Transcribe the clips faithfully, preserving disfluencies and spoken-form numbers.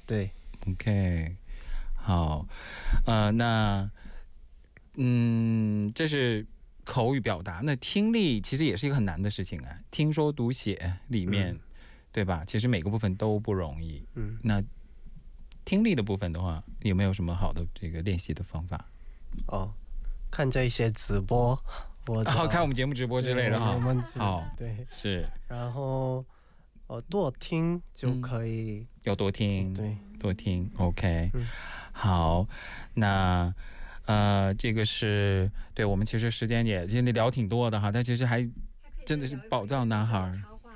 对 OK， 好，呃，那嗯，这是口语表达，那听力其实也是一个很难的事情啊。听说读写里面， 嗯、 对吧？其实每个部分都不容易。 嗯， 那听力的部分的话，有没有什么好的这个练习的方法？ 哦，看这些直播，我然后、哦、看我们节目直播之类的哈。 好，对， 是， 然后哦多听就可以、嗯， 要多听， 对， 多听 ，OK，、 嗯、 好，那呃，这个是对我们其实时间也今天聊挺多的哈，但其实还真的是宝藏男孩。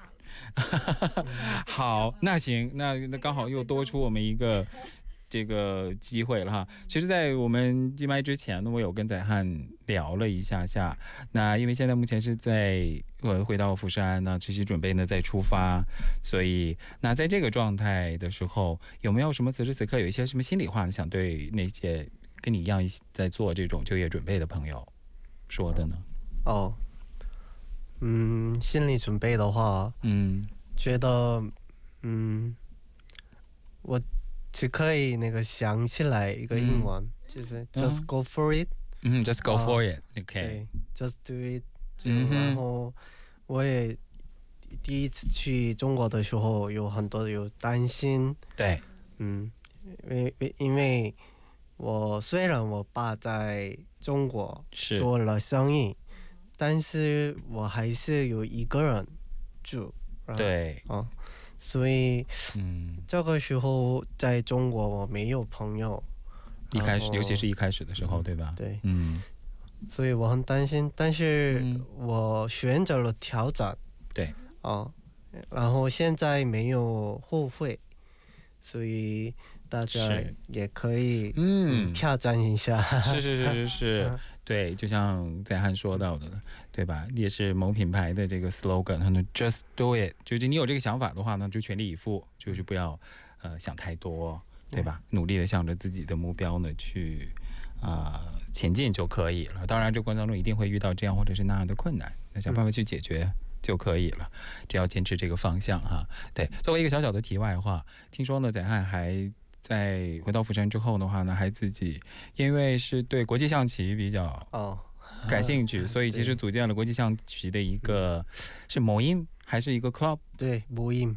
好，那行，那那刚好又多出我们一个这个机会了哈。其实在我们闭麦之前呢，我有跟载汉聊了一下下，那因为现在目前是在我回到釜山，那其实准备呢再出发，所以那在这个状态的时候，有没有什么此时此刻有一些什么心里话想对那些跟你一样在做这种就业准备的朋友说的呢？ 哦，嗯，心理准备的话，嗯，觉得嗯，我只可以那个想起来一个英文，嗯、就是 just go for it， 嗯 ，just go for it，OK，、 对 ，just do it， 就、嗯、然后我也第一次去中国的时候有很多有担心， 对， 嗯，因为因为我虽然我爸在中国做了生意，但是我还是有一个人住， 对， 啊。所以，嗯，这个时候在中国我没有朋友， 一开始，尤其是一开始的时候， 嗯、 对吧？ 对， 嗯， 所以我很担心，但是我选择了挑战， 对， 哦，然后现在没有后悔，所以大家也可以嗯挑战一下， 是是是是是，对，就像载汉说到的，对吧？也是某品牌的这个 slogan， 他们 just do it， 就是你有这个想法的话呢，就全力以赴，就是不要呃想太多，对吧？努力的向着自己的目标呢去啊、呃、前进就可以了。当然，这过程当中一定会遇到这样或者是那样的困难，那想办法去解决就可以了。只要坚持这个方向哈。对，作为一个小小的题外话，听说呢，载汉还在回到釜山之后的话呢，还自己因为是对国际象棋比较感兴趣，所以其实组建了国际象棋的一个是某音还是一个 club？ 对，某音。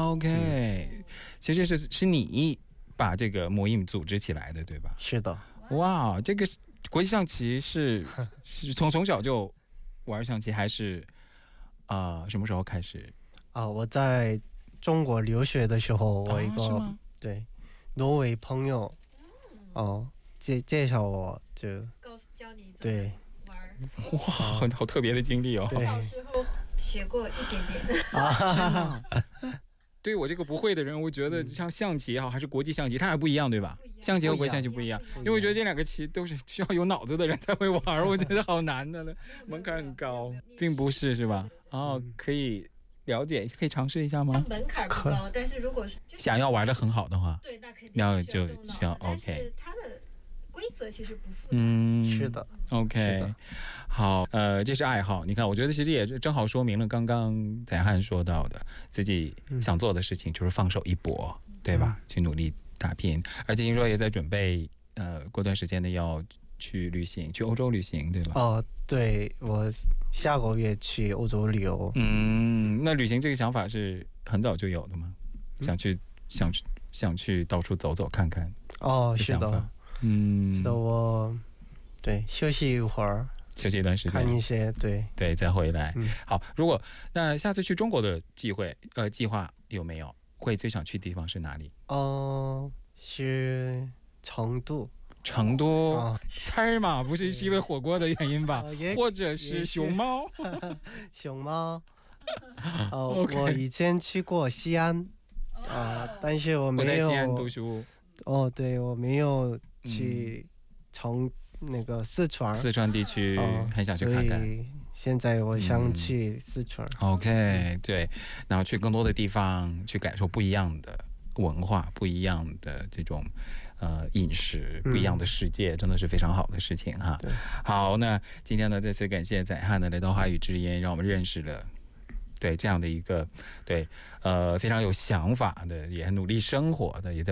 OK，、嗯、其实是是你把这个某音组织起来的，对吧？ 是的。 哇，这个国际象棋是是从从小就玩象棋，还是啊、呃、什么时候开始？ 啊，我在中国留学的时候，我一个、哦、对。挪威朋友，哦，介介绍我就告诉教你对玩， 哇，好好特别的经历哦。 我小时候学过一点点啊。对于我这个不会的人，我觉得像象棋也好，还是国际象棋，它还不一样，对吧？象棋和国际象棋不一样，因为我觉得这两个棋都是需要有脑子的人才会玩，我觉得好难的了，门槛很高，并不是是吧？哦，可以。了解，可以尝试一下吗？ 门槛不高，但是如果是想要玩得很好的话， 对，那肯定要就需要 OK。 但是它的规则其实不复杂。 嗯， 是的 ，OK， 是的好，呃，这是爱好。你看，我觉得其实也正好说明了刚刚载汉说到的，自己想做的事情就是放手一搏，嗯、对吧？去努力打拼，而且听说也在准备，呃，过段时间的要去旅行，去欧洲旅行，对吧？ 哦，对，我下个月去欧洲旅游。 嗯，那旅行这个想法是很早就有的吗？嗯、想去想去想去到处走走看看。 哦，是的，嗯，是的，我对休息一会儿， 休息一段时间， 看一些，对对，再回来。嗯、好，如果那下次去中国的机会，呃，计划有没有？会最想去的地方是哪里？ 哦、呃，是成都。 成都、哦、猜嘛，不是因为火锅的原因吧？哦、或者是熊猫？ 熊猫？哦， okay. 我以前去过西安，啊、呃，但是我没有。 我在西安读书。 哦，对，我没有去成那个四川。 四川地区、哦、很想去看看。 所以现在我想去四川。 嗯、OK， 对，然后去更多的地方，去感受不一样的文化，不一样的这种。呃，饮食不一样的世界、嗯、真的是非常好的事情哈。好，那今天呢，再次感谢载汉的来到华语之音，让我们认识了对这样的一个对呃非常有想法的，也很努力生活的，也在。